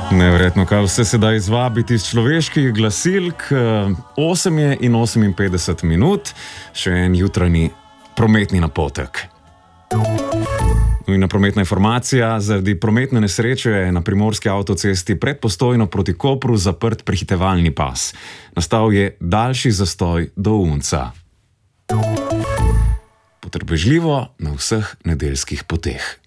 Neverjetno, kaj vse se da izvabiti iz človeških glasilk. 8 je in 58 minut, še en jutranji prometni napotek. Nujna prometna informacija: zaradi prometne nesreče je na primorski avtocesti pred Postojno proti Kopru zaprt prehitevalni pas. Nastal je daljši zastoj do Unca. Potrpežljivo na vseh nedeljskih poteh.